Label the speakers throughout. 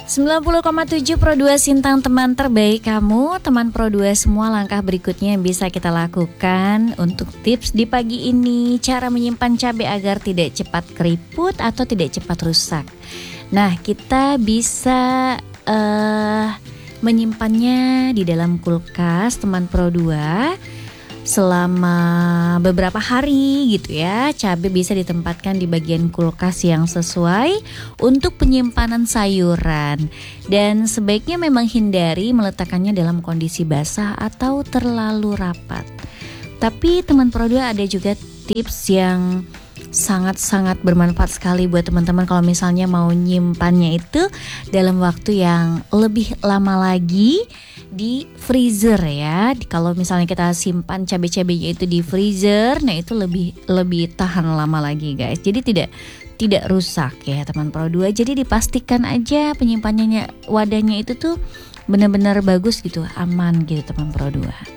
Speaker 1: 90,7 Pro 2 Sintang, teman terbaik kamu. Teman Pro 2 semua, langkah berikutnya yang bisa kita lakukan untuk tips di pagi ini, cara menyimpan cabai agar tidak cepat keriput atau tidak cepat rusak. Nah, kita bisa menyimpannya di dalam kulkas teman Pro 2 selama beberapa hari gitu ya. Cabai bisa ditempatkan di bagian kulkas yang sesuai untuk penyimpanan sayuran. Dan sebaiknya memang hindari meletakkannya dalam kondisi basah atau terlalu rapat. Tapi teman Pro 2 ada juga tips yang sangat-sangat bermanfaat sekali buat teman-teman kalau misalnya mau nyimpannya itu dalam waktu yang lebih lama lagi di freezer ya. Kalau misalnya kita simpan cabai-cabainya itu di freezer, nah itu lebih tahan lama lagi guys. Jadi tidak rusak ya teman Pro 2. Jadi dipastikan aja penyimpanannya, wadahnya itu tuh benar-benar bagus gitu, aman gitu teman Pro 2.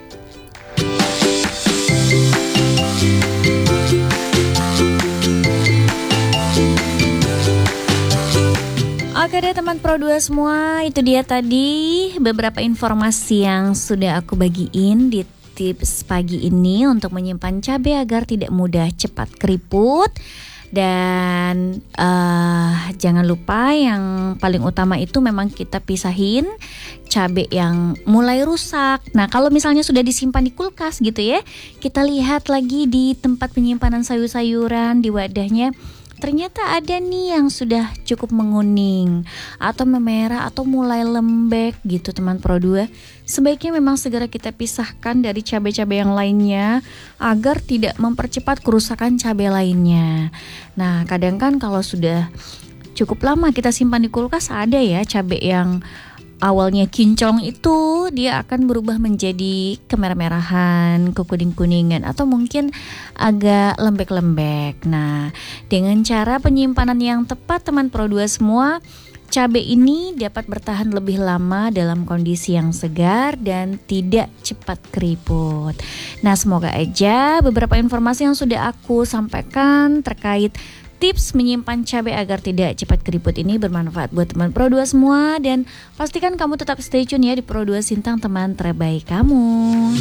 Speaker 1: Oke deh teman Pro 2 semua, itu dia tadi beberapa informasi yang sudah aku bagiin di tips pagi ini untuk menyimpan cabai agar tidak mudah cepat keriput. Dan jangan lupa yang paling utama itu memang kita pisahin cabai yang mulai rusak. Nah kalau misalnya sudah disimpan di kulkas gitu ya, kita lihat lagi di tempat penyimpanan sayur-sayuran di wadahnya, ternyata ada nih yang sudah cukup menguning atau memerah atau mulai lembek gitu teman Pro 2. Sebaiknya memang segera kita pisahkan dari cabai-cabai yang lainnya agar tidak mempercepat kerusakan cabai lainnya. Nah kadang kan kalau sudah cukup lama kita simpan di kulkas, ada ya cabai yang awalnya kinclong itu dia akan berubah menjadi kemerah-merahan, kekuning-kuningan atau mungkin agak lembek-lembek. Nah, dengan cara penyimpanan yang tepat teman Pro 2 semua, cabai ini dapat bertahan lebih lama dalam kondisi yang segar dan tidak cepat keriput. Nah, semoga aja beberapa informasi yang sudah aku sampaikan terkait tips menyimpan cabai agar tidak cepat keriput ini bermanfaat buat teman Pro 2 semua. Dan pastikan kamu tetap stay tune ya di Pro 2 Sintang, teman terbaik kamu.